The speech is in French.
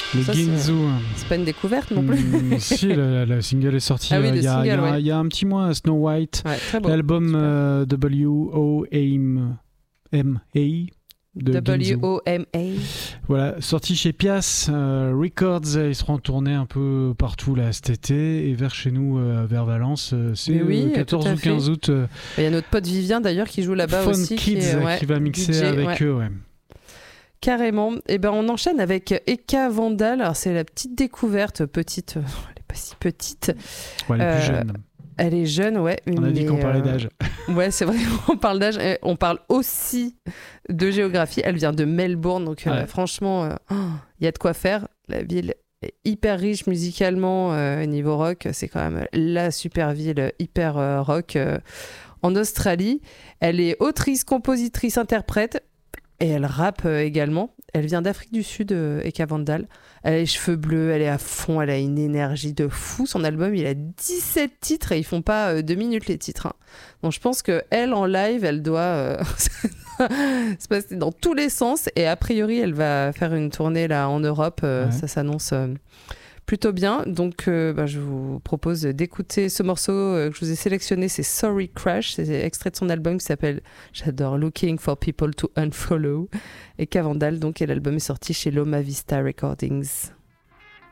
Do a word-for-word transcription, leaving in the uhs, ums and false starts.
Le Ça, Ginzu. C'est... c'est pas une découverte non plus. Mmh, si, le, le single est sorti ah oui, euh, il y, single, y, a, ouais. y a un petit mois, Snow White. Ouais, très beau. L'album euh, W O M A de W Ginzu. O M A. Voilà, sorti chez Pias euh, Records. Ils seront tournés un peu partout là cet été et vers chez nous, euh, vers Valence. Euh, c'est oui, euh, quatorze ou quinze août. Euh, Il y a notre pote Vivien d'ailleurs qui joue là-bas Fun aussi. Kids qui, est, ouais, qui va mixer D J, avec ouais. eux. Ouais. Carrément. Et ben on enchaîne avec Eka Vandal. Alors c'est la petite découverte, petite. Elle est pas si petite. Ouais, elle est euh, plus jeune. Elle est jeune, ouais. On a dit qu'on parlait euh... d'âge. Ouais, c'est vrai, on parle d'âge. Et on parle aussi de géographie. Elle vient de Melbourne, donc euh, ouais. franchement, il euh, oh, y a de quoi faire. La ville est hyper riche musicalement euh, niveau rock. C'est quand même la super ville hyper euh, rock euh, en Australie. Elle est autrice, compositrice, interprète et elle rappe euh, également. Elle vient d'Afrique du Sud, euh, Eka Vandal. Elle a les cheveux bleus, elle est à fond, elle a une énergie de fou. Son album, il a dix-sept titres et ils font pas euh, deux minutes les titres. Hein. Donc je pense qu'elle, en live, elle doit euh, se passer dans tous les sens. Et a priori, elle va faire une tournée là en Europe. Euh, ouais. Ça s'annonce euh, plutôt bien. Donc euh, bah, je vous propose d'écouter ce morceau euh, que je vous ai sélectionné. C'est Sorry Crash. C'est extrait de son album qui s'appelle, j'adore, Looking for People to Unfollow. Eka Vandal, donc, et l'album est sorti chez Loma Vista Recordings.